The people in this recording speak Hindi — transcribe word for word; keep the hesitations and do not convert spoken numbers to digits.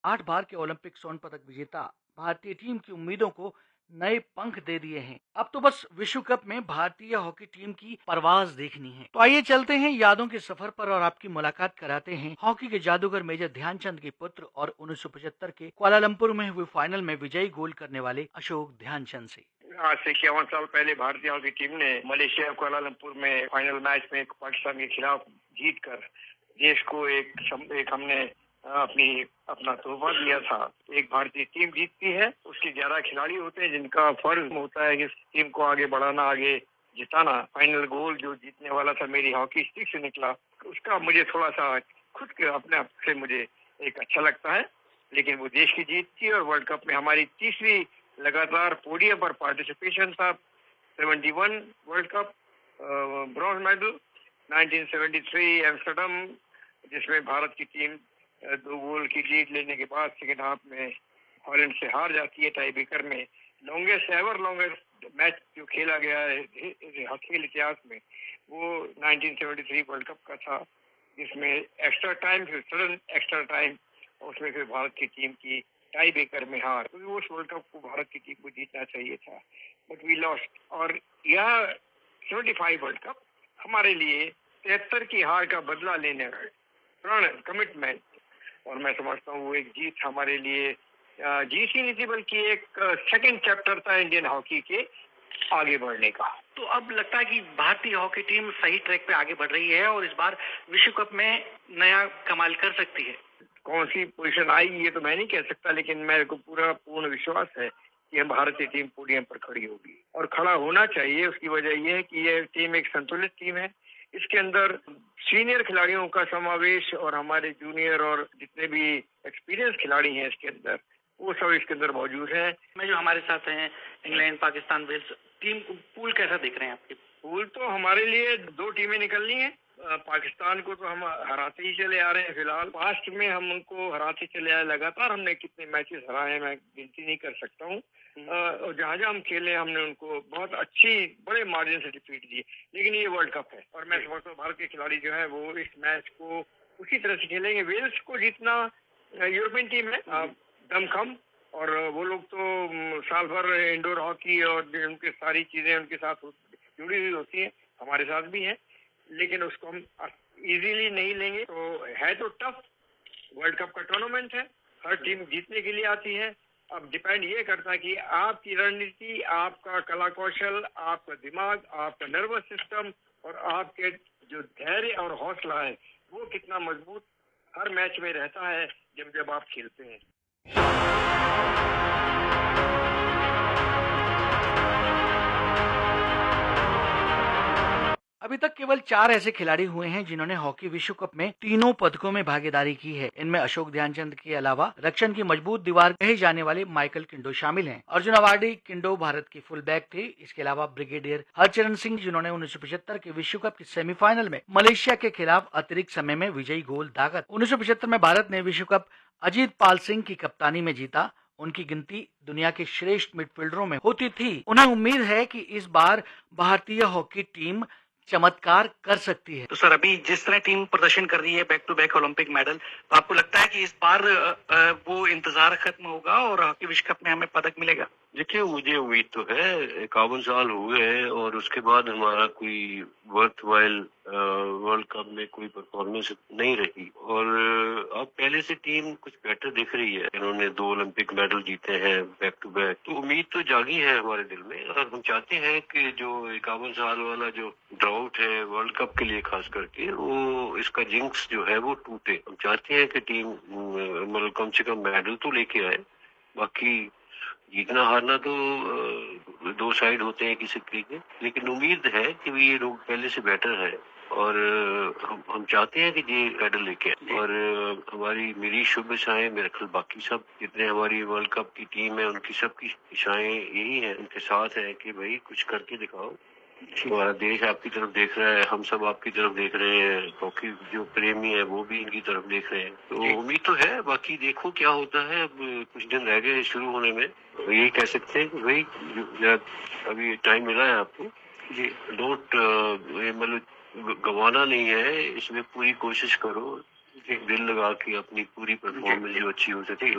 आठ बार के ओलंपिक स्वर्ण पदक विजेता भारतीय टीम की उम्मीदों को नए पंख दे दिए हैं। अब तो बस विश्व कप में भारतीय हॉकी टीम की परवाज देखनी है। तो आइए चलते हैं यादों के सफर पर और आपकी मुलाकात कराते हैं हॉकी के जादूगर मेजर ध्यानचंद के पुत्र और उन्नीस सौ पचहत्तर के कुआलालंपुर में हुए फाइनल में विजयी गोल करने वाले अशोक ध्यानचंद से। आज से इक्यावन साल पहले भारतीय हॉकी टीम ने मलेशिया कुआलालंपुर में फाइनल मैच में पाकिस्तान के खिलाफ जीतकर देश को एक, एक हमने अपनी अपना तोहफा दिया था। एक भारतीय टीम जीतती है, उसके ग्यारह खिलाड़ी होते हैं जिनका फर्ज होता है कि इस टीम को आगे बढ़ाना, आगे जिताना। फाइनल गोल जो जीतने वाला था मेरी हॉकी स्टिक से निकला, उसका मुझे थोड़ा सा खुद के अपने आप से मुझे एक अच्छा लगता है। लेकिन वो देश की जीत थी और वर्ल्ड कप में हमारी तीसरी लगातार पोडियम पर पार्टिसिपेशन था। इकहत्तर वर्ल्ड कप, ब्रॉन्ज मेडल, उन्नीस सौ तिहत्तर एम्स्टर्डम, जिसमें भारत की टीम दो गोल की लीड लेने के बाद सेकेंड हाफ में हॉलैंड से हार जाती है टाई ब्रेकर में। लॉन्गेस्ट एवर लॉन्गेस्ट मैच जो खेला गया है खेल इतिहास में वो उन्नीस सौ तिहत्तर वर्ल्ड कप का था, जिसमें एक्स्ट्रा टाइम, फिर सडन एक्स्ट्रा टाइम, उसमें फिर भारत की टीम की टाई ब्रेकर में हार। तो उस वर्ल्ड कप को भारत की टीम को जीतना चाहिए था, बट वी लॉस्ट। और यह पचहत्तर वर्ल्ड कप हमारे लिए तिहत्तर की हार का बदला लेने का प्रण, कमिटमेंट, और मैं समझता हूँ वो एक जीत हमारे लिए जीत ही नहीं थी बल्कि एक सेकंड चैप्टर था इंडियन हॉकी के आगे बढ़ने का। तो अब लगता है कि भारतीय हॉकी टीम सही ट्रैक पे आगे बढ़ रही है और इस बार विश्व कप में नया कमाल कर सकती है। कौन सी पोजीशन आई ये तो मैं नहीं कह सकता, लेकिन मेरे को पूरा पूर्ण विश्वास है कि हम भारतीय टीम पोडियम पर खड़ी होगी और खड़ा होना चाहिए। उसकी वजह यह है कि यह टीम एक संतुलित टीम है। इसके अंदर सीनियर खिलाड़ियों का समावेश और हमारे जूनियर और जितने भी एक्सपीरियंस खिलाड़ी हैं इसके अंदर, वो सब इसके अंदर मौजूद हैं। मैं जो हमारे साथ हैं England, Pakistan, Wales, team pool कैसा देख रहे हैं आपके? पूल तो हमारे लिए दो टीमें निकलनी है। पाकिस्तान को तो हम हराते ही चले आ रहे हैं फिलहाल। पास्ट में हम उनको हराते चले आए लगातार। हमने कितने मैचेस हराए मैं गिनती नहीं कर सकता हूँ। और जहाँ जहाँ हम खेले हमने उनको बहुत अच्छी बड़े मार्जिन से डिफीट दी। लेकिन ये वर्ल्ड कप है और मैं समझता हूँ भारत के खिलाड़ी जो है वो इस मैच को उसी तरह से खेलेंगे। वेल्स को जीतना यूरोपियन टीम है, दमखम, और वो लोग तो साल भर इंडोर हॉकी और उनकी सारी चीजें उनके साथ जुड़ी हुई होती है, हमारे साथ भी है, लेकिन उसको हम इजीली नहीं लेंगे। तो है तो टफ, वर्ल्ड कप का टूर्नामेंट है, हर टीम जीतने के लिए आती है। अब डिपेंड ये करता है कि आपकी रणनीति, आपका कला कौशल, आपका दिमाग, आपका नर्वस सिस्टम और आपके जो धैर्य और हौसला है वो कितना मजबूत हर मैच में रहता है जब जब आप खेलते हैं। अभी तक केवल चार ऐसे खिलाड़ी हुए हैं जिन्होंने हॉकी विश्व कप में तीनों पदकों में भागीदारी की है। इनमें अशोक ध्यानचंद के अलावा रक्षण की मजबूत दीवार कहे जाने वाले माइकल किंडो शामिल हैं। अर्जुन अवार्डी किंडो भारत के फुल बैक थे। इसके अलावा ब्रिगेडियर हरचरण सिंह, जिन्होंने उन्नीस सौ पचहत्तर के विश्व कप के सेमीफाइनल में मलेशिया के खिलाफ अतिरिक्त समय में विजयी गोल दागत। उन्नीस सौ पचहत्तर में भारत ने विश्व कप अजीत पाल सिंह की कप्तानी में जीता। उनकी गिनती दुनिया के श्रेष्ठ मिडफील्डरों में होती थी। उन्हें उम्मीद है कि इस बार भारतीय हॉकी टीम चमत्कार कर सकती है। तो सर, अभी जिस तरह टीम प्रदर्शन कर रही है, back to back Olympic medal, तो आपको लगता है कि इस बार वो इंतजार खत्म होगा और हॉकी विश्व कप में हमें पदक मिलेगा? देखिए, मुझे उम्मीद तो है। इक्यावन साल हुए हैं और उसके बाद हमारा कोई वर्थ वाइल वर्ल्ड कप में कोई परफॉर्मेंस नहीं रही और अब पहले से टीम कुछ बेटर दिख रही है। इन्होंने दो ओलंपिक मेडल जीते हैं बैक टू बैक, तो उम्मीद तो जागी है हमारे दिल में और हम चाहते हैं कि जो इक्यावन साल वाला जो ड्राउट है वर्ल्ड कप के लिए खास करके, वो इसका जिंक्स जो है वो टूटे। हम चाहते हैं कि टीम मतलब कम से कम मेडल तो लेके आए। बाकी जीतना हारना तो दो साइड होते हैं किसी के, लेकिन उम्मीद है कि ये लोग पहले से बेटर है और हम हम चाहते हैं कि ये मेडल लेके आए। और हमारी मेरी शुभ इच्छाएं, मेरे ख्याल बाकी सब जितने हमारी वर्ल्ड कप की टीम है उनकी सबकी इच्छाएं यही है, उनके साथ है कि भाई कुछ करके दिखाओ। हमारा देश आपकी तरफ देख रहा है, हम सब आपकी तरफ देख रहे हैं, हॉकी जो प्रेमी है वो भी इनकी तरफ देख रहे हैं। तो उम्मीद तो है, बाकी देखो क्या होता है। अब कुछ दिन रह गए शुरू होने में, तो यही कह सकते हैं कि भाई अभी टाइम मिला है आपको, जी डोंट मतलब गंवाना नहीं है, इसमें पूरी कोशिश करो दिल लगा के अपनी पूरी परफॉर्मेंस जो अच्छी हो सके